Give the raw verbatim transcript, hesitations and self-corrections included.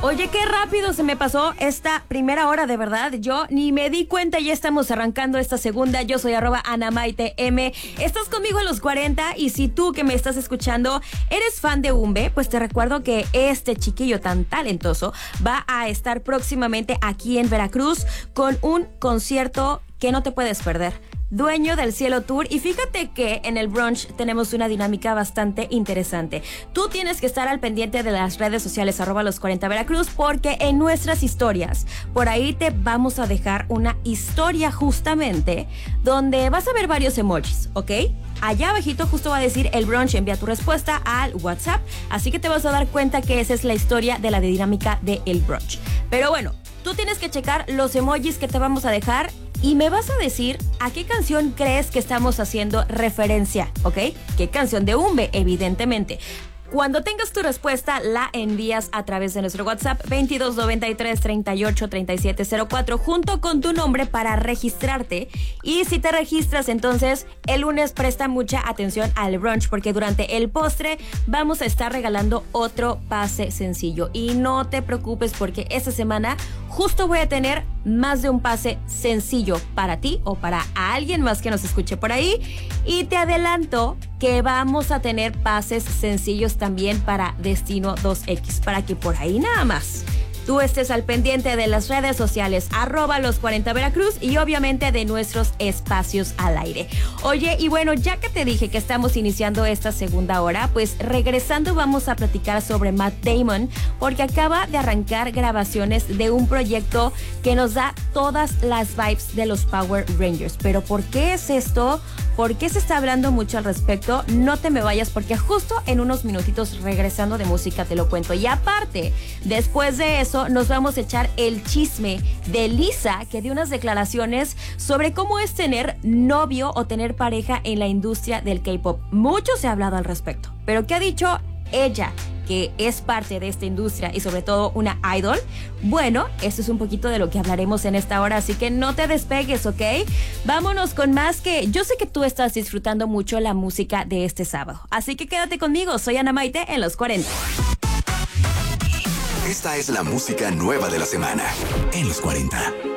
Oye, qué rápido se me pasó esta primera hora, de verdad. Yo ni me di cuenta, ya estamos arrancando esta segunda. Yo soy arroba Anamaite M. Estás conmigo en los cuarenta y si tú que me estás escuchando eres fan de Umbe, pues te recuerdo que este chiquillo tan talentoso va a estar próximamente aquí en Veracruz con un concierto que no te puedes perder. Dueño del Cielo Tour. Y fíjate que en el brunch tenemos una dinámica bastante interesante. Tú tienes que estar al pendiente de las redes sociales arroba los cuarenta Veracruz, porque en nuestras historias por ahí te vamos a dejar una historia justamente donde vas a ver varios emojis, ¿ok? Allá abajito justo va a decir el brunch, envía tu respuesta al WhatsApp, así que te vas a dar cuenta que esa es la historia de la dinámica del brunch. Pero bueno, tú tienes que checar los emojis que te vamos a dejar y me vas a decir a qué canción crees que estamos haciendo referencia, ¿ok? ¿Qué canción de Umbe? Evidentemente. Cuando tengas tu respuesta, la envías a través de nuestro WhatsApp veintidós noventa y tres treinta y ocho treinta y siete cero cuatro junto con tu nombre para registrarte. Y si te registras, entonces el lunes presta mucha atención al brunch, porque durante el postre vamos a estar regalando otro pase sencillo. Y no te preocupes, porque esta semana justo voy a tener más de un pase sencillo para ti o para alguien más que nos escuche por ahí. Y te adelanto que vamos a tener pases sencillos también para Destino dos equis, para que por ahí nada más tú estés al pendiente de las redes sociales arroba los cuarenta Veracruz y obviamente de nuestros espacios al aire. Oye, y bueno, ya que te dije que estamos iniciando esta segunda hora, pues regresando vamos a platicar sobre Matt Damon, porque acaba de arrancar grabaciones de un proyecto que nos da todas las vibes de los Power Rangers. Pero ¿por qué es esto? ¿Por qué se está hablando mucho al respecto? No te me vayas, porque justo en unos minutitos regresando de música te lo cuento. Y aparte, después de eso nos vamos a echar el chisme de Lisa, que dio unas declaraciones sobre cómo es tener novio o tener pareja en la industria del K-pop. Mucho se ha hablado al respecto, pero ¿qué ha dicho ella, que es parte de esta industria y sobre todo una idol? Bueno, esto es un poquito de lo que hablaremos en esta hora, así que no te despegues, ¿ok? Vámonos con más, que yo sé que tú estás disfrutando mucho la música de este sábado, así que quédate conmigo. Soy Anamaite en los cuarenta. Esta es la música nueva de la semana en los cuarenta.